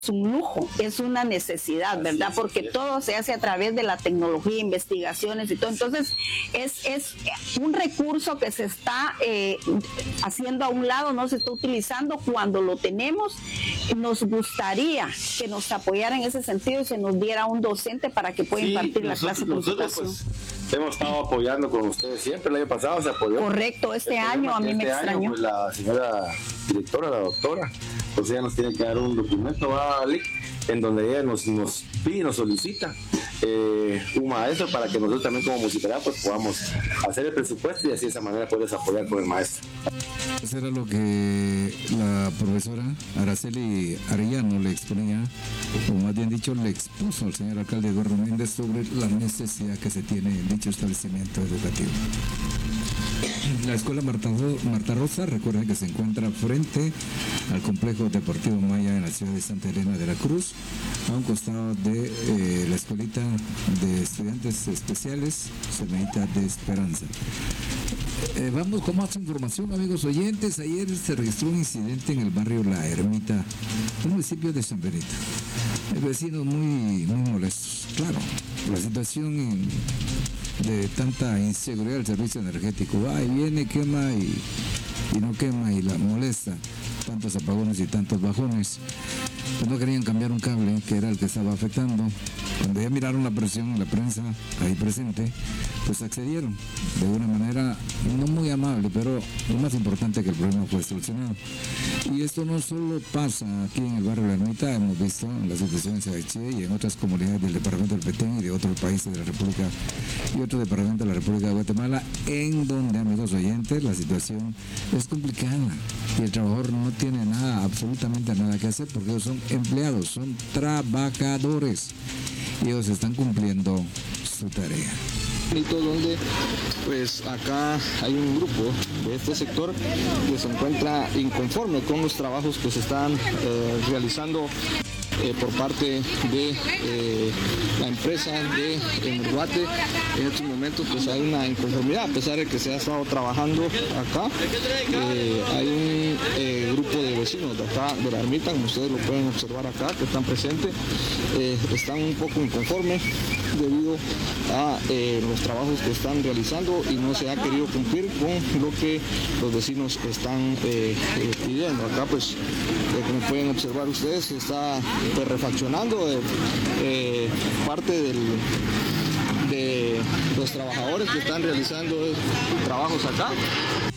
un lujo, es una necesidad, ¿verdad? Porque todo se hace a través de la tecnología, investigaciones y todo. Entonces, es un recurso que se está haciendo a un lado, no se está utilizando. Cuando lo tenemos, nos gustaría que nos apoyara en ese sentido y se nos diera un docente para que pueda impartir la clase de computación. Pues, hemos estado apoyando con ustedes siempre. El año pasado se apoyó. Correcto, este año a mí me extrañó. Pues, la señora directora, la doctora, pues ella nos tiene que dar un documento, en donde ella nos pide, nos solicita un maestro para que nosotros también como musicalidad pues podamos hacer el presupuesto y así de esa manera puedes apoyar con el maestro. Eso era lo que la profesora Araceli Arellano le exponía, o más bien dicho, le expuso al señor alcalde Eduardo Méndez sobre la necesidad que se tiene en dicho establecimiento educativo. La escuela Marta Rosa, recuerden que se encuentra frente al complejo deportivo Maya en la ciudad de Santa Elena de la Cruz, a un costado de la escuelita de estudiantes especiales, Serenita de Esperanza. Vamos con más información, amigos oyentes. Ayer se registró un incidente en el barrio La Ermita, en el municipio de San Benito. Vecinos muy molestos. Claro, la situación de tanta inseguridad del servicio energético, va y viene, quema y no quema y la molesta, tantos apagones y tantos bajones. Pues no querían cambiar un cable que era el que estaba afectando. Cuando ya miraron la presión, la prensa ahí presente, pues accedieron de una manera no muy amable, pero lo más importante que el problema fue solucionado. Y esto no solo pasa aquí en el barrio La Ermita, hemos visto en la situación en Sabeche y en otras comunidades del departamento del Petén y de otros países de la República y otro departamento de la República de Guatemala, en donde, amigos oyentes, la situación es complicada y el trabajador no tiene nada, absolutamente nada que hacer, porque ellos son empleados, son trabajadores y ellos están cumpliendo su tarea. Donde pues acá hay un grupo de este sector que se encuentra inconforme con los trabajos que se están realizando por parte de la empresa de Energuate. En estos momentos pues hay una inconformidad, a pesar de que se ha estado trabajando acá. Hay un grupo de vecinos de acá de La Ermita, como ustedes lo pueden observar acá, que están presentes, están un poco inconformes debido a los trabajos que están realizando y no se ha querido cumplir con lo que los vecinos están pidiendo. Acá pues como pueden observar ustedes, se está refaccionando parte de los trabajadores que están realizando trabajos acá.